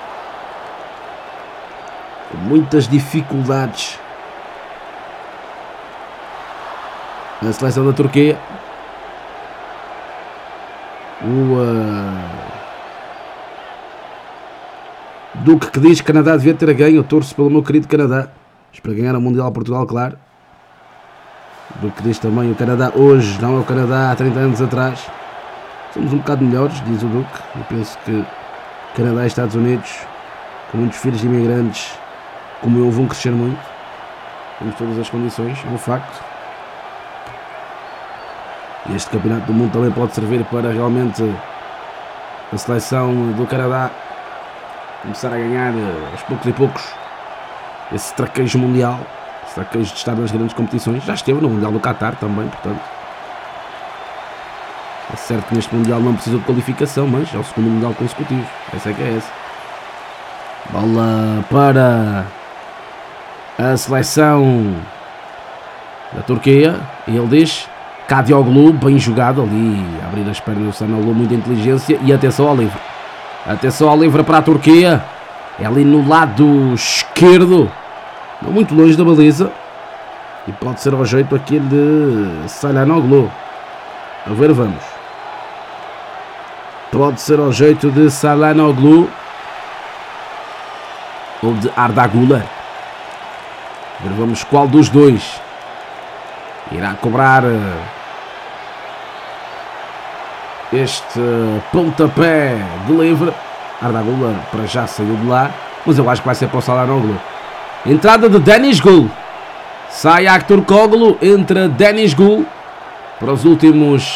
Com muitas dificuldades. A seleção da Turquia. Duque que diz que o Canadá devia ter ganho. Eu torço pelo meu querido Canadá. Para ganhar o Mundial Portugal, claro. Duque que diz também o Canadá hoje não é o Canadá há 30 anos atrás. Somos um bocado melhores, diz o Duque. Eu penso que Canadá e Estados Unidos, com muitos filhos de imigrantes como eu, vão crescer muito. Temos todas as condições, é um facto. E este campeonato do mundo também pode servir para realmente a seleção do Canadá começar a ganhar aos poucos e poucos esse traquejo mundial, esse traquejo de estar nas grandes competições. Já esteve no Mundial do Qatar também, portanto. É certo que neste Mundial não precisa de qualificação, mas é o segundo Mundial consecutivo. Essa é que é essa. Bola para a seleção da Turquia. E ele diz: Kadioglu, bem jogado ali, a abrir as pernas do Sanoglu, muita inteligência. E atenção ao livre. Atenção ao livre para a Turquia. É ali no lado esquerdo, não muito longe da baliza. E pode ser ao jeito aquele de Çalhanoğlu. A ver, vamos. Pode ser ao jeito de Çalhanoğlu ou de Arda Güler. A ver, vamos qual dos dois irá cobrar este pontapé de livre. Arda Güler para já saiu de lá, mas eu acho que vai ser para o Çalhanoğlu. Entrada de Deniz Gül. Sai Aktürkoğlu, entra Deniz Gül para os últimos,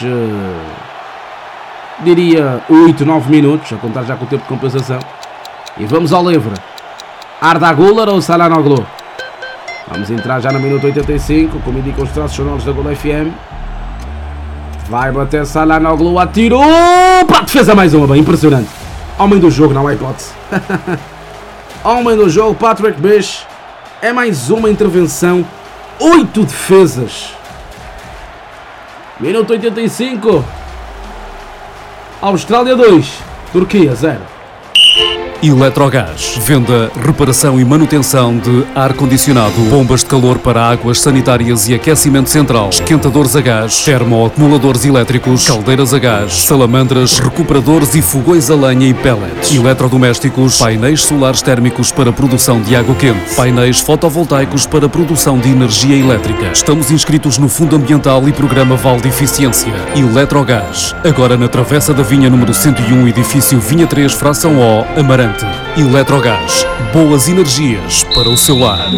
diria, 8, 9 minutos, a contar já com o tempo de compensação. E vamos ao livre. Arda Güler ou Çalhanoğlu? Vamos entrar já no minuto 85, como indicam os traços sonoros da Gol FM. Vai bater Çalhanoğlu, atirou para a defesa, mais uma, bem impressionante. Homem do jogo, não há hipótese. Homem do jogo, Patrick Bish. É mais uma intervenção. 8 defesas. Minuto 85. Austrália 2, Turquia 0. Eletrogás. Venda, reparação e manutenção de ar-condicionado, bombas de calor para águas sanitárias e aquecimento central, esquentadores a gás, termoacumuladores elétricos, caldeiras a gás, salamandras, recuperadores e fogões a lenha e pellets, eletrodomésticos, painéis solares térmicos para produção de água quente, painéis fotovoltaicos para produção de energia elétrica. Estamos inscritos no Fundo Ambiental e Programa Vale de Eficiência. Eletrogás. Agora na Travessa da Vinha número 101, edifício Vinha 3, fração O, Amarante. Eletrogás, boas energias para o seu lar.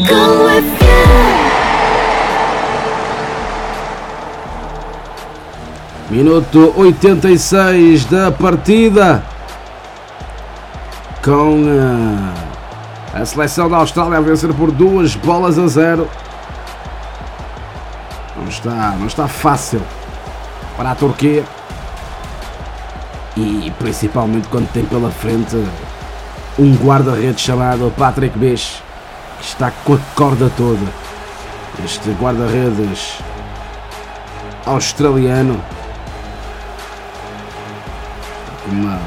Minuto 86 da partida, com a seleção da Austrália a vencer por 2-0. Não está fácil para a Turquia, e principalmente quando tem pela frente um guarda-redes chamado Patrick Bish, que está com a corda toda. Este guarda-redes australiano, com uma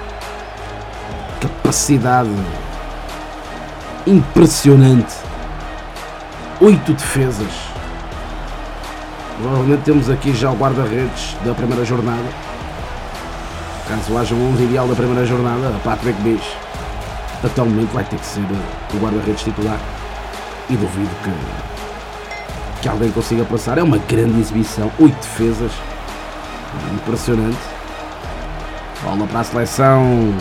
capacidade impressionante. 8 defesas. Provavelmente temos aqui já o guarda-redes da primeira jornada. Caso haja um 11 ideal da primeira jornada, Patrick Bish atualmente vai ter que ser o guarda-redes titular, e duvido que alguém consiga passar. É uma grande exibição, 8 defesas, impressionante. Bola para a seleção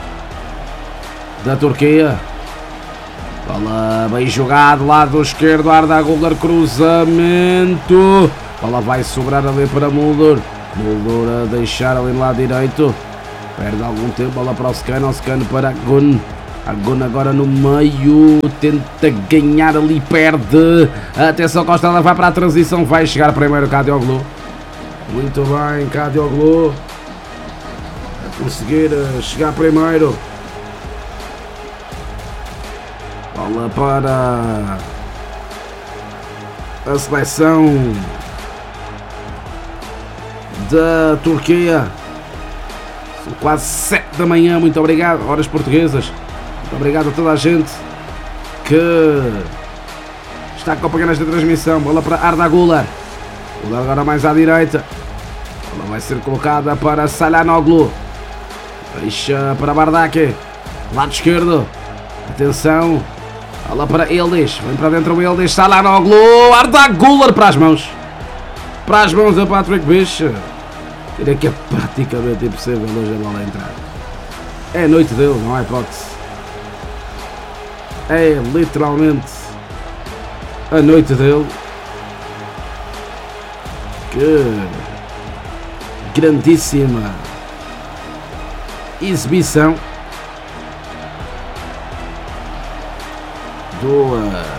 da Turquia. Bola bem jogada, lado esquerdo, Arda Güler, cruzamento. Bola vai sobrar ali para Mulder. Mulder a deixar ali no lado direito. Perde algum tempo, bola para o Oscan para Gun. Agora no meio, tenta ganhar ali, perde. Atenção, Costa vai para a transição, vai chegar primeiro Kadioglu. Muito bem, Kadioglu a conseguir chegar primeiro. Bola para a seleção da Turquia. São quase 7 da manhã, muito obrigado, horas portuguesas. Muito obrigado a toda a gente que está acompanhando esta transmissão. Bola para Arda Güler. Agora mais à direita. Bola vai ser colocada para Çalhanoğlu. Deixa para Bardaki. Lado esquerdo. Atenção. Bola para Yıldız. Vem para dentro o Yıldız. Çalhanoğlu. Arda Güler para as mãos. Para as mãos a Patrick Bish. Diria que é praticamente impossível hoje a bola entrar. É a noite dele, não há hipótese. É literalmente a noite dele. Que grandíssima exibição do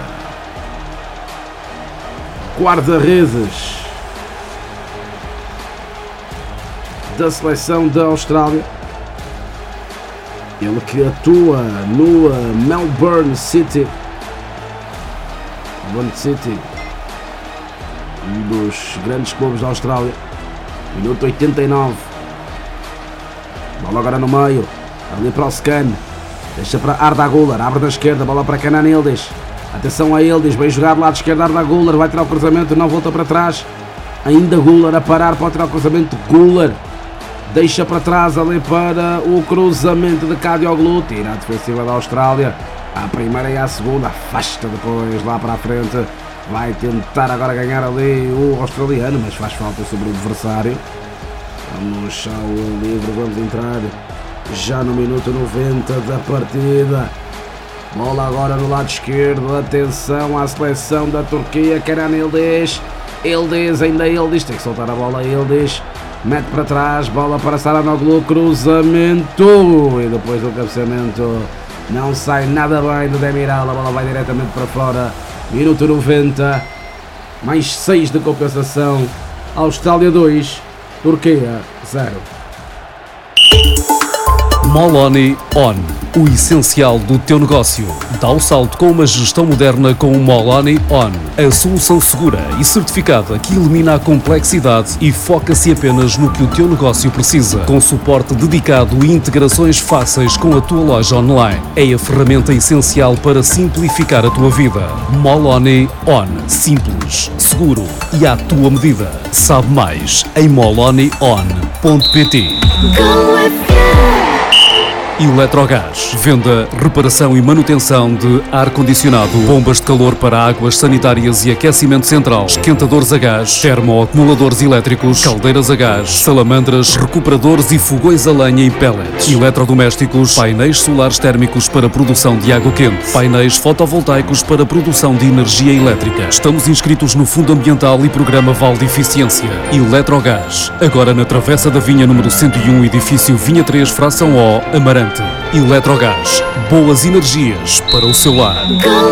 guarda-redes da seleção da Austrália. Ele que atua no Melbourne City. Melbourne City, um dos grandes clubes da Austrália. Minuto 89. Bola agora no meio. Ali para o Scan. Deixa para Arda Güler. Abre da esquerda. Bola para Kenan Yıldız. Atenção a Yıldız. Bem jogado lado esquerdo. Arda Güler vai tirar o cruzamento. Não volta para trás. Ainda Güler a parar. Pode tirar o cruzamento. Güler deixa para trás ali para o cruzamento de Kadioglu. Tira a defensiva da Austrália. À primeira e à segunda. Afasta depois lá para a frente. Vai tentar agora ganhar ali o australiano, mas faz falta sobre o adversário. Vamos ao livre. Vamos entrar já no minuto 90 da partida. Bola agora no lado esquerdo. Atenção à seleção da Turquia. Kenan Yıldız. Yıldız, ainda Yıldız. Tem que soltar a bola. Yıldız mete para trás. Bola para Çalhanoğlu. Cruzamento. E depois do cabeceamento não sai nada bem do Demiral. A bola vai diretamente para fora. Minuto 90. Mais 6 de compensação. Austrália 2. Turquia 0. Moloni On. O essencial do teu negócio. Dá o salto com uma gestão moderna com o Moloni On. A solução segura e certificada que elimina a complexidade e foca-se apenas no que o teu negócio precisa. Com suporte dedicado e integrações fáceis com a tua loja online. É a ferramenta essencial para simplificar a tua vida. Moloni On. Simples, seguro e à tua medida. Sabe mais em molonion.pt. Eletrogás. Venda, reparação e manutenção de ar-condicionado, bombas de calor para águas sanitárias e aquecimento central, esquentadores a gás, termoacumuladores elétricos, caldeiras a gás, salamandras, recuperadores e fogões a lenha e pellets, eletrodomésticos, painéis solares térmicos para produção de água quente, painéis fotovoltaicos para produção de energia elétrica. Estamos inscritos no Fundo Ambiental e Programa Vale de Eficiência. Eletrogás. Agora na Travessa da Vinha número 101, edifício Vinha 3, fração O, Amarante. Eletrogás. Boas energias para o seu lar.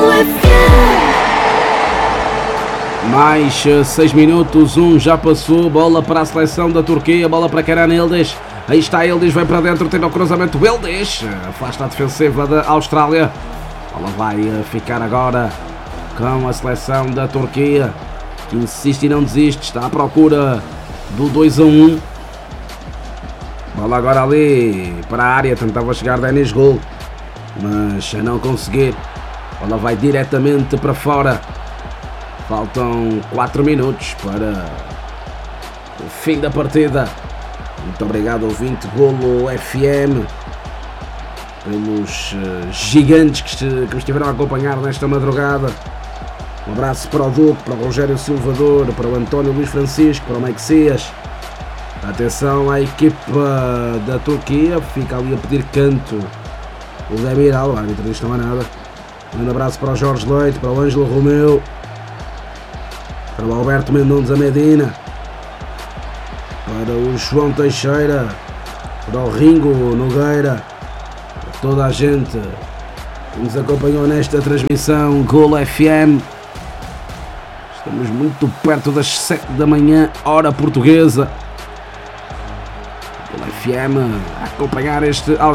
Mais 6 minutos, já passou. Bola para a seleção da Turquia. Bola para Kenan Yıldız. Aí está Yıldız, vem para dentro, tem o cruzamento. Yıldız afasta a defensiva da Austrália. Bola vai ficar agora com a seleção da Turquia, que insiste e não desiste. Está à procura do 2-1. Bola agora ali para a área, tentava chegar Deniz Gol, mas a não conseguir. Bola vai diretamente para fora. Faltam 4 minutos para o fim da partida. Muito obrigado, ouvinte Golo FM, pelos gigantes que me estiveram a acompanhar nesta madrugada. Um abraço para o Duque, para o Rogério Silvador, para o António Luís Francisco, para o Maxias. Atenção à equipa da Turquia, fica ali a pedir canto o Demiral, o árbitro diz não há nada. Um abraço para o Jorge Leite, para o Ângelo Romeu, para o Alberto Mendonça Medina, para o João Teixeira, para o Ringo Nogueira, para toda a gente Nos acompanhou nesta transmissão Golo FM. Estamos muito perto das 7 da manhã, hora portuguesa. Golo FM a acompanhar este